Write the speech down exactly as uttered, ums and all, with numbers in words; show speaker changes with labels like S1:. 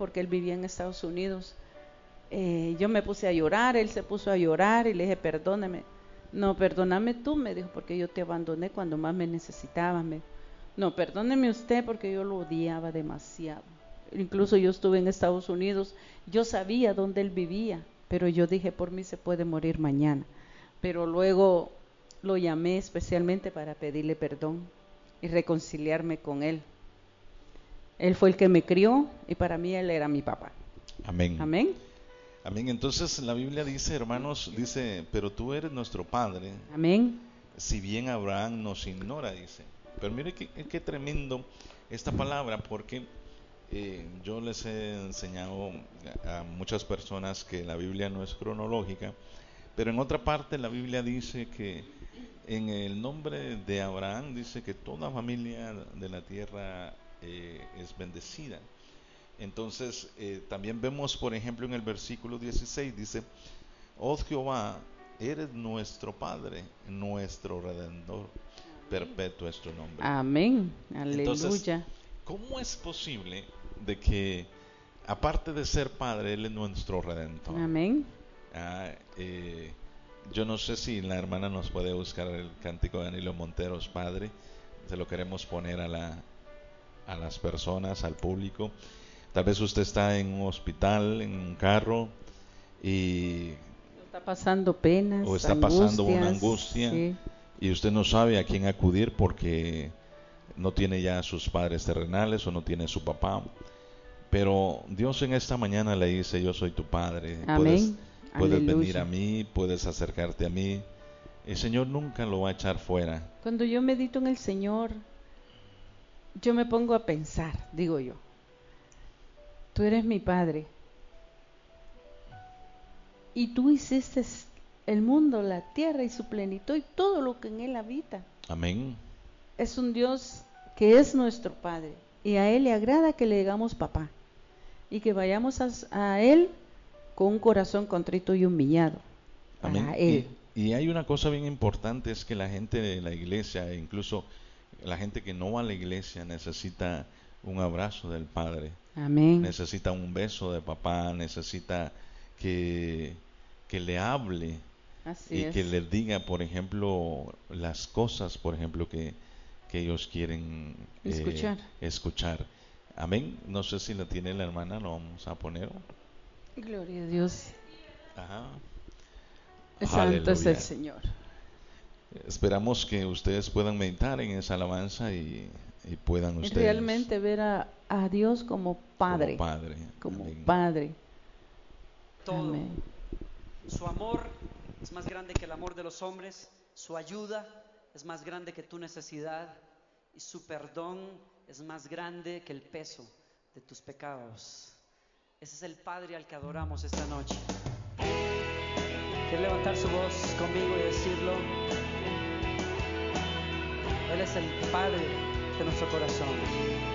S1: porque él vivía en Estados Unidos. Eh, yo me puse a llorar, él se puso a llorar y le dije, perdóname. No, perdóname tú, me dijo, porque yo te abandoné cuando más me necesitabas. Me... No, perdóneme usted porque yo lo odiaba demasiado. Incluso yo estuve en Estados Unidos, yo sabía dónde él vivía, pero yo dije, por mí se puede morir mañana. Pero luego lo llamé especialmente para pedirle perdón y reconciliarme con él. Él fue el que me crió y para mí él era mi papá.
S2: Amén.
S1: Amén.
S2: Amén. Entonces la Biblia dice, hermanos, dice, pero tú eres nuestro Padre.
S1: Amén.
S2: Si bien Abraham nos ignora, dice. Pero mire qué, qué tremendo esta palabra, porque eh, yo les he enseñado a muchas personas que la Biblia no es cronológica, pero en otra parte la Biblia dice que en el nombre de Abraham dice que toda familia de la tierra eh, es bendecida. Entonces eh, también vemos, por ejemplo, en el versículo dieciséis dice, oh Jehová, eres nuestro Padre, nuestro Redentor, perpetuo es tu nombre.
S1: Amén.
S2: Entonces,
S1: Aleluya.
S2: ¿cómo es posible de que, aparte de ser Padre, Él es nuestro Redentor?
S1: Amén.
S2: Ah, eh, yo no sé si la hermana nos puede buscar el cántico de Danilo Monteros, Padre. Se lo queremos poner a, la, a las personas, al público. Tal vez usted está en un hospital, en un carro, y
S1: está pasando penas,
S2: o está
S1: angustias,
S2: pasando una angustia,
S1: sí.
S2: Y usted no sabe a quién acudir porque no tiene ya sus padres terrenales o no tiene su papá. Pero Dios en esta mañana le dice, yo soy tu Padre.
S1: Amén.
S2: Puedes, puedes
S1: Aleluya.
S2: venir a mí, puedes acercarte a mí. El Señor nunca lo va a echar fuera.
S1: Cuando yo medito en el Señor, yo me pongo a pensar, digo yo, tú eres mi Padre y tú hiciste el mundo, la tierra y su plenitud y todo lo que en él habita.
S2: Amén.
S1: Es un Dios que es nuestro Padre y a Él le agrada que le digamos papá y que vayamos a, a Él con un corazón contrito y humillado.
S2: Amén.
S1: Para Él.
S2: Y, y hay una cosa bien importante, es que la gente de la iglesia, e incluso la gente que no va a la iglesia, necesita un abrazo del Padre.
S1: Amén.
S2: Necesita un beso de papá, necesita que, que le hable.
S1: Así
S2: y
S1: es.
S2: que les diga, por ejemplo, las cosas, por ejemplo, que, que ellos quieren eh,
S1: escuchar.
S2: escuchar. Amén. No sé si la tiene la hermana, lo vamos a poner.
S1: Gloria a Dios.
S2: Ajá.
S1: Santo
S2: Aleluya.
S1: es el Señor.
S2: Esperamos que ustedes puedan meditar en esa alabanza y, y puedan ustedes
S1: realmente ver a, a Dios como Padre.
S2: Como Padre.
S1: Como
S2: Amén.
S1: Padre.
S3: Todo.
S1: Amén.
S3: Su amor es más grande que el amor de los hombres, su ayuda es más grande que tu necesidad y su perdón es más grande que el peso de tus pecados. Ese es el Padre al que adoramos esta noche. ¿Quiere levantar su voz conmigo y decirlo? Él es el Padre de nuestro corazón.